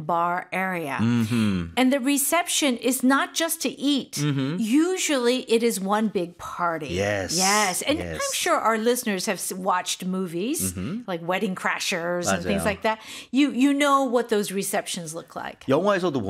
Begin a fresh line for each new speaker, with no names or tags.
bar area. And the reception is not just to eat. Usually it is one big party.
Yes.
And I'm sure our listeners have watched movies like Wedding Crashers and things
맞아요.
like that. You know what those receptions look like.
영화에서도